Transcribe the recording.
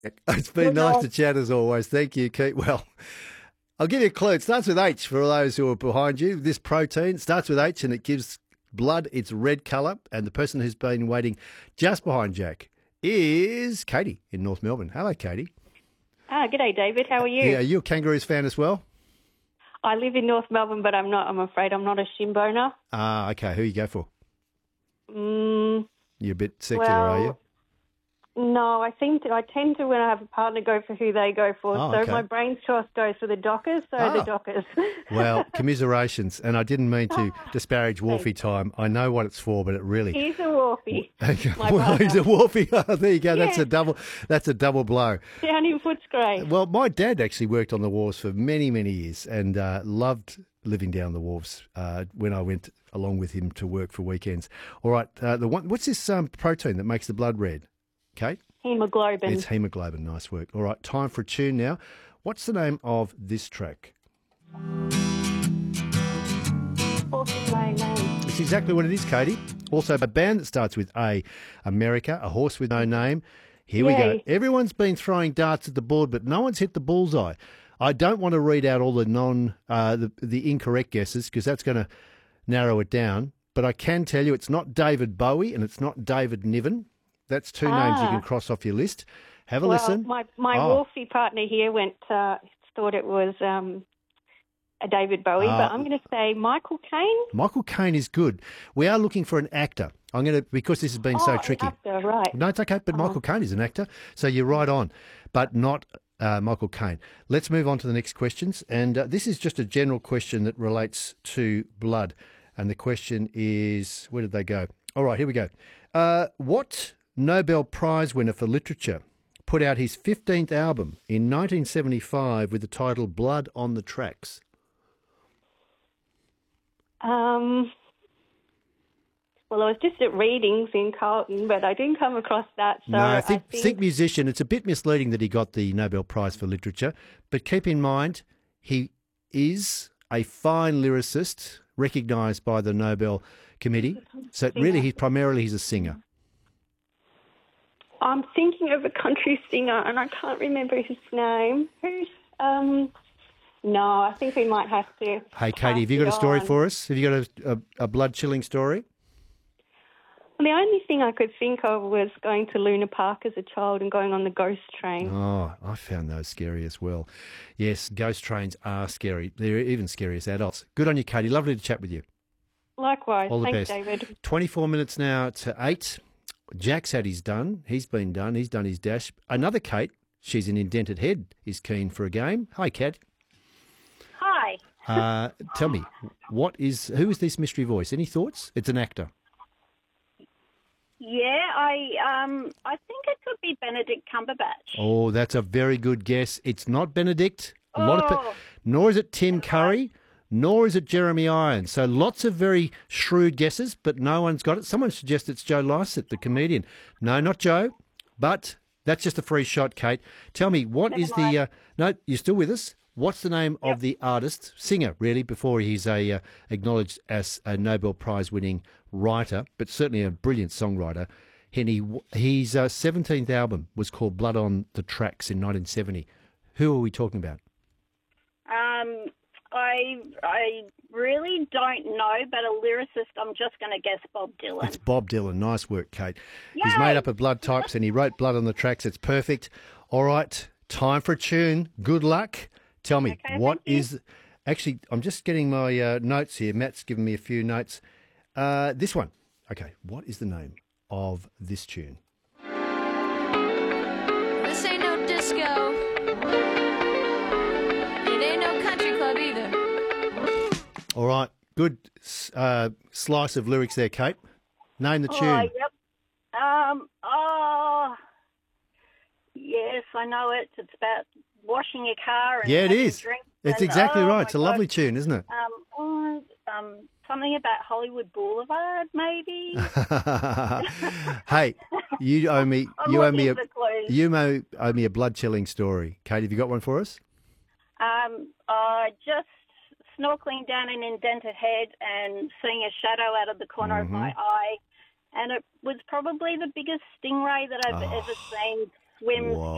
It's been nice to chat as always. Thank you, Keith. Well, I'll give you a clue. It starts with H for those who are behind you. This protein starts with H and it gives blood its red colour. And the person who's been waiting just behind Jack is Katie in North Melbourne. Hello, Katie. G'day, David. How are you? Yeah, are you a Kangaroos fan as well? I live in North Melbourne, but I'm afraid I'm not a Shimboner. Okay. Who you go for? You're a bit secular, well, are you? No, I tend to, when I have a partner, go for who they go for. Oh, so okay. my brain trust goes for the Dockers, the Dockers. Well, commiserations. And I didn't mean to disparage Wharfie time. I know what it's for, but it really... He's a Wharfie. Well, he's a Wharfie. Oh, there you go. Yeah. That's a double blow. Down in Footscray. Well, my dad actually worked on the wharves for many, many years and loved living down the wharves when I went along with him to work for weekends. All right, what's this protein that makes the blood red? Kate? Hemoglobin. It's hemoglobin. Nice work. All right, time for a tune now. What's the name of this track? Horse's Lane Name. It's exactly what it is, Katie. Also, a band that starts with A, America, a horse with no name. Here we go. Yay. Everyone's been throwing darts at the board, but no one's hit the bullseye. I don't want to read out all the the incorrect guesses because that's going to narrow it down. But I can tell you it's not David Bowie and it's not David Niven. That's two names you can cross off your list. Have a listen. My Wharfie partner here thought it was a David Bowie, but I'm going to say Michael Caine. Michael Caine is good. We are looking for an actor. Because this has been so tricky. An actor, right. No, it's okay, but Michael Caine is an actor, so you're right on, but not Michael Caine. Let's move on to the next questions, and this is just a general question that relates to blood, and the question is, where did they go? All right, here we go. What Nobel Prize winner for literature put out his 15th album in 1975 with the title Blood on the Tracks? Well, I was just at readings in Carlton, but I didn't come across that. So No, think musician. It's a bit misleading that he got the Nobel Prize for literature, but keep in mind he is a fine lyricist recognised by the Nobel Committee. So really, he's a singer. I'm thinking of a country singer, and I can't remember his name. No, I think we might have to. Hey, Katie, have you got a story for us? Have you got a blood-chilling story? Well, the only thing I could think of was going to Luna Park as a child and going on the ghost train. Oh, I found those scary as well. Yes, ghost trains are scary. They're even scary as adults. Good on you, Katie. Lovely to chat with you. Likewise. All the Thanks, best. David. 24 minutes now to 8. Jack's had his done. He's been done. He's done his dash. Another Kate, she's an indented head, is keen for a game. Hi, Kat. Hi. Tell me, who is this mystery voice? Any thoughts? It's an actor. Yeah, I think it could be Benedict Cumberbatch. Oh, that's a very good guess. It's not Benedict. Nor is it Tim Curry, nor is it Jeremy Irons. So lots of very shrewd guesses, but no one's got it. Someone suggests it's Joe Lycett, the comedian. No, not Joe, but that's just a free shot, Kate. Tell me, what is the... no, you're still with us? What's the name of the artist, singer, really, before he's acknowledged as a Nobel Prize-winning writer, but certainly a brilliant songwriter? His 17th album was called Blood on the Tracks in 1970. Who are we talking about? I really don't know, but a lyricist, I'm just going to guess Bob Dylan. It's Bob Dylan. Nice work, Kate. Yay! He's made up of blood types and he wrote Blood on the Tracks. It's perfect. All right, time for a tune. Good luck. Tell me, what is... Actually, I'm just getting my notes here. Matt's given me a few notes. This one. Okay, what is the name of this tune? This ain't no disco. It ain't no country club either. All right, good slice of lyrics there, Kate. Name the tune. Oh, yep. Yes, I know it. It's about washing your car and yeah, it having is. drinks It's and, exactly right. my It's a lovely God. tune, isn't it? Something about Hollywood Boulevard, maybe. Hey, you owe me. I'm You owe looking me a. for clues. You owe me a blood-chilling story. Kate, have you got one for us? Just snorkeling down an indented head and seeing a shadow out of the corner of my eye, and it was probably the biggest stingray that I've ever seen swim Whoa.